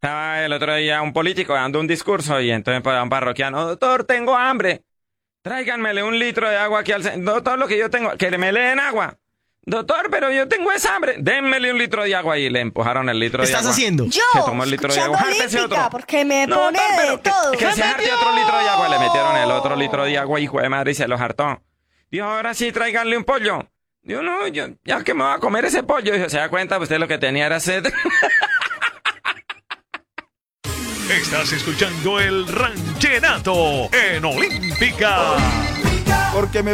Estaba el otro día un político dando un discurso y entonces para un parroquiano, doctor, tengo hambre. Tráiganmele un litro de agua aquí al centro. Doctor, lo que yo tengo, que me le den agua. Doctor, pero yo tengo esa hambre. Dénmele un litro de agua y le empujaron el litro ¿Qué de estás agua. haciendo? Yo, Se tomó el litro de agua. escuchando Jártese Olímpica, otro. porque me pone doctor, de pero todo. que se jarte otro litro de agua. Le metieron el otro litro de agua, hijo de madre, y se lo hartó. Dijo, ahora sí, tráiganle un pollo. Dijo, no, yo, ya que me voy a comer ese pollo. Dijo, ¿se da cuenta? Usted lo que tenía era sed. Estás escuchando el Ranchenato en Olímpica. Porque me